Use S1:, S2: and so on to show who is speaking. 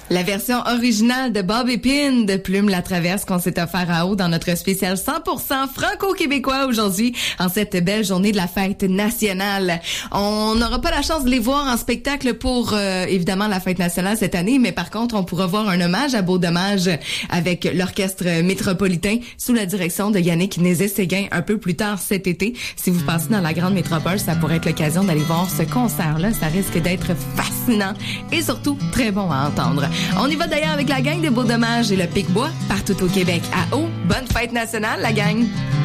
S1: La version originale de Bob Épine de Plume la Traverse qu'on s'est offert à eau dans notre spécial 100% franco-québécois aujourd'hui en cette belle journée de la fête nationale. On n'aura pas la chance de les voir en spectacle pour évidemment la fête nationale cette année, mais par contre on pourra voir un hommage à Beau Dommage avec l'orchestre métropolitain sous la direction de Yannick Nézet-Séguin un peu plus tard cet été. Si vous passez dans la grande métropole, ça pourrait être l'occasion d'aller voir ce concert-là. Ça risque d'être fascinant et surtout très bon à entendre. On y va d'ailleurs avec la gang de Beau Dommage et le Pic-Bois partout au Québec. À eau, bonne fête nationale, la gang!